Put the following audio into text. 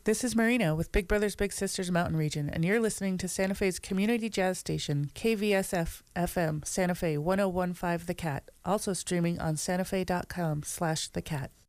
This is Marina with Big Brothers Big Sisters Mountain Region, and you're listening to Santa Fe's community jazz station, KVSF FM, Santa Fe 1015 The Cat, also streaming on santafe.com/thecat.